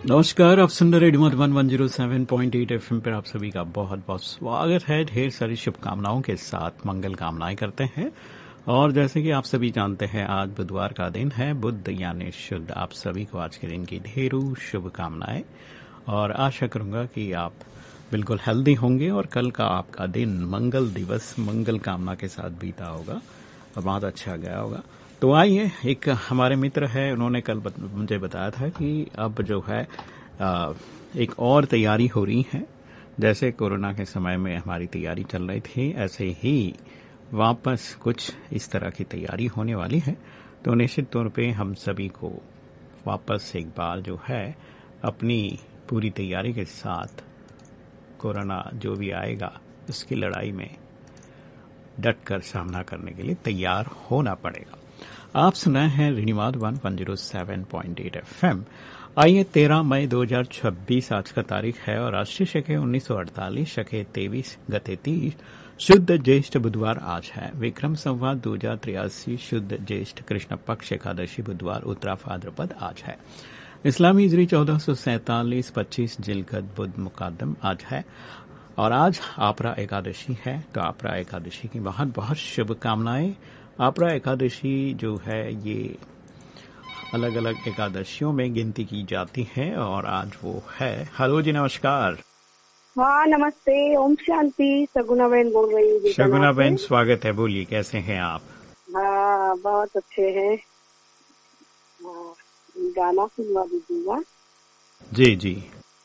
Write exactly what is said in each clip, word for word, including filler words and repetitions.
नमस्कार, आप सुन रहे radio Madhuban one zero seven point eight FM पर आप सभी का बहुत बहुत स्वागत है। ढेर सारी शुभकामनाओं के साथ मंगल कामनाएं करते हैं। और जैसे कि आप सभी जानते हैं, आज बुधवार का दिन है, बुध यानी शुद्ध। आप सभी को आज के दिन की ढेरों शुभकामनाएं और आशा करूंगा कि आप बिल्कुल हेल्दी होंगे और कल का आपका दिन मंगल दिवस मंगल कामना के साथ बीता होगा और बहुत अच्छा गया होगा। तो आइए, एक हमारे मित्र है, उन्होंने कल बत, मुझे बताया था कि अब जो है आ, एक और तैयारी हो रही है। जैसे कोरोना के समय में हमारी तैयारी चल रही थी, ऐसे ही वापस कुछ इस तरह की तैयारी होने वाली है। तो निश्चित तौर पे हम सभी को वापस एक बार जो है अपनी पूरी तैयारी के साथ कोरोना जो भी आएगा उसकी लड़ाई में डट कर सामना करने के लिए तैयार होना पड़ेगा। आप सुनाए हैं radio Madhuban one zero seven point eight FM. आइए, तेरह मई दो हज़ार छब्बीस आज का तारीख है और राष्ट्रीय शके उन्नीस सौ अड़तालीस, शके तेईस, गते तीस, शुद्ध ज्येष्ठ बुधवार आज है। विक्रम संवत दो हजार तिरासी, शुद्ध ज्येष्ठ कृष्ण पक्ष एकादशी बुधवार, उत्तरा भाद्रपद आज है। इस्लामी हिजरी चौदह सौ सैतालीस, पच्चीस जिलकद बुध मुकादम आज है। और आज आपरा एकादशी है, तो आपरा एकादशी की बहुत बहुत शुभकामनाएं। आपरा एकादशी जो है ये अलग अलग एकादशियों में गिनती की जाती है और आज वो है। हेलो जी, नमस्कार। हाँ, नमस्ते, ओम शांति। सगुना बहन बोल रही हूँ। सगुना बहन, स्वागत है, बोलिए कैसे हैं आप? हाँ, बहुत अच्छे हैं। हाँ, गाना सुनवा दीजिएगा। जी जी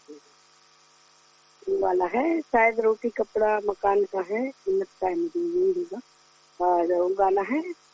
वाला है, शायद रोटी कपड़ा मकान का है, लगता है मुझे। और वो गाना है,